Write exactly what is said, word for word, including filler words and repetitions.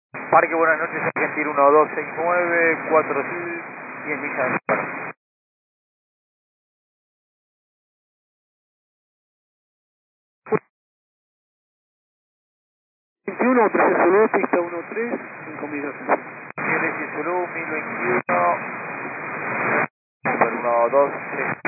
Parque, buenas noches, Argentina uno dos seis nueve, cuatro diez millas de par. veintiuno, presencia Zulu, pista uno tres, cinco millas. Chile Zulu mil veintiuno, uno dos tres.